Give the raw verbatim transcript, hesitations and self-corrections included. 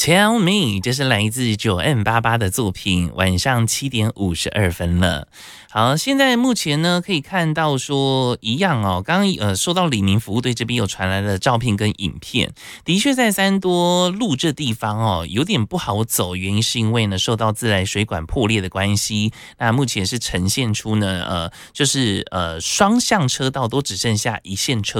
Tell me， 这是来自九 M 八八的作品。晚上七点五十二分了。好，现在目前呢可以看到说一样哦，刚刚呃收到李明服务队这边有传来的照片跟影片，的确在三多路这地方哦有点不好走，原因是因为呢受到自来水管破裂的关系，那目前是呈现出呢呃就是呃双向车道都只剩下一线车